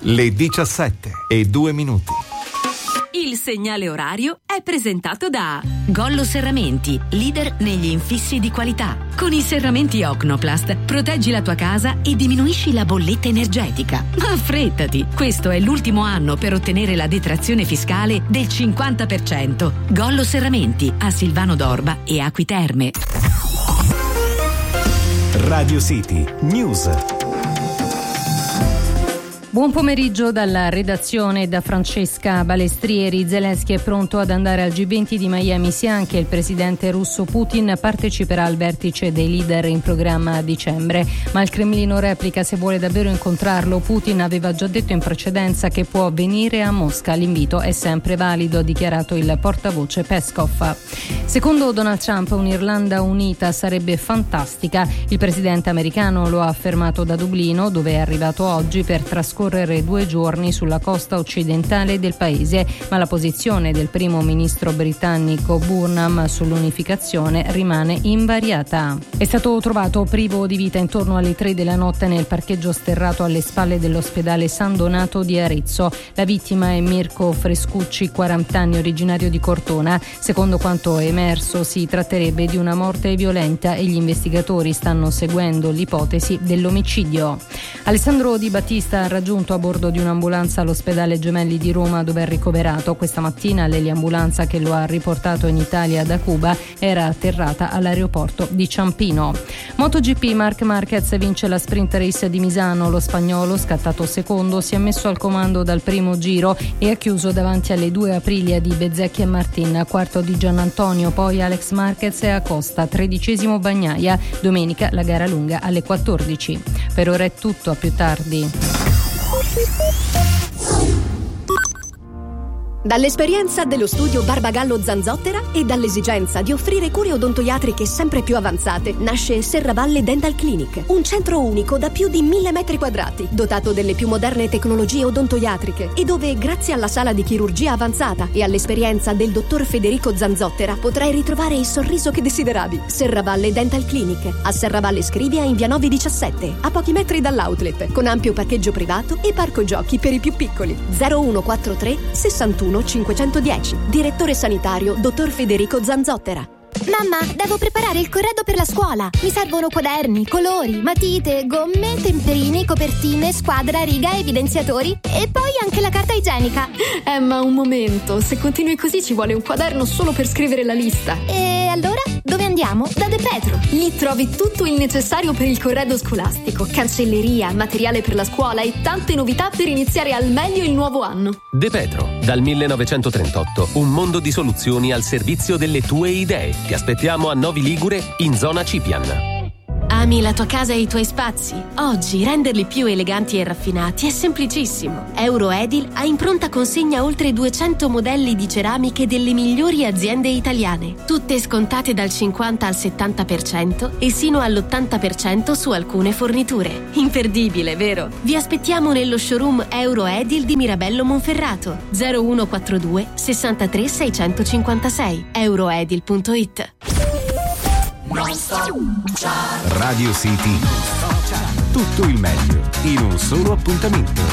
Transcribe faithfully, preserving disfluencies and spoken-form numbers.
Le diciassette e due minuti. Il segnale orario è presentato da Gollo Serramenti, leader negli infissi di qualità. Con i serramenti Ocnoplast proteggi la tua casa e diminuisci la bolletta energetica. Ma affrettati, questo è l'ultimo anno per ottenere la detrazione fiscale del cinquanta per cento. Gollo Serramenti a Silvano d'Orba e Acqui Terme. Radio City News. Buon pomeriggio dalla redazione da Francesca Balestrieri. Zelensky è pronto ad andare al G venti di Miami, sia anche il presidente russo Putin parteciperà al vertice dei leader in programma a dicembre, ma il Cremlino replica se vuole davvero incontrarlo. Putin aveva già detto in precedenza che può venire a Mosca, l'invito è sempre valido, ha dichiarato il portavoce Peskov. Secondo Donald Trump un'Irlanda unita sarebbe fantastica, il presidente americano lo ha affermato da Dublino, dove è arrivato oggi per trascorrere correre due giorni sulla costa occidentale del paese, ma la posizione del primo ministro britannico Burnham sull'unificazione rimane invariata. È stato trovato privo di vita intorno alle tre della notte nel parcheggio sterrato alle spalle dell'ospedale San Donato di Arezzo. La vittima è Mirko Frescucci, quaranta anni, originario di Cortona. Secondo quanto è emerso si tratterebbe di una morte violenta e gli investigatori stanno seguendo l'ipotesi dell'omicidio. Alessandro Di Battista ha raggiunto a bordo di un'ambulanza all'ospedale Gemelli di Roma, dove è ricoverato. Questa mattina l'eliambulanza che lo ha riportato in Italia da Cuba era atterrata all'aeroporto di Ciampino. MotoGP, Marc Marquez vince la sprint race di Misano. Lo spagnolo, scattato secondo, si è messo al comando dal primo giro e ha chiuso davanti alle due Aprilia di Bezzecchi e Martin, quarto di Giannantonio, poi Alex Marquez e Acosta, tredicesimo Bagnaia. Domenica la gara lunga alle quattordici. Per ora è tutto, a più tardi. Dall'esperienza dello studio Barbagallo Zanzottera e dall'esigenza di offrire cure odontoiatriche sempre più avanzate nasce Serravalle Dental Clinic, un centro unico da più di mille metri quadrati, dotato delle più moderne tecnologie odontoiatriche e dove, grazie alla sala di chirurgia avanzata e all'esperienza del dottor Federico Zanzottera, potrai ritrovare il sorriso che desideravi. Serravalle Dental Clinic, a Serravalle Scrivia in via nove diciassette, a pochi metri dall'outlet, con ampio parcheggio privato e parco giochi per i più piccoli. zero uno quattro tre sessantuno cinquecentodieci. Direttore sanitario dottor Federico Zanzottera. Mamma, devo preparare il corredo per la scuola. Mi servono quaderni, colori, matite, gomme, temperini, copertine, squadra, riga, evidenziatori e poi anche la carta igienica. Emma, un momento. Se continui così ci vuole un quaderno solo per scrivere la lista. E allora? Dove andiamo? Da De Petro. Lì trovi tutto il necessario per il corredo scolastico, cancelleria, materiale per la scuola e tante novità per iniziare al meglio il nuovo anno. De Petro, dal millenovecentotrentotto, un mondo di soluzioni al servizio delle tue idee. Ti aspettiamo a Novi Ligure, in zona Cipian. Ami la tua casa e i tuoi spazi? Oggi renderli più eleganti e raffinati è semplicissimo. Euroedil ha in pronta consegna oltre duecento modelli di ceramiche delle migliori aziende italiane, tutte scontate dal cinquanta al settanta per cento e sino all'ottanta per cento su alcune forniture. Imperdibile, vero? Vi aspettiamo nello showroom Euroedil di Mirabello Monferrato, zero uno quattro due sessantatré seicentocinquantasei, euroedil punto it. Radio City. Tutto il meglio in un solo appuntamento.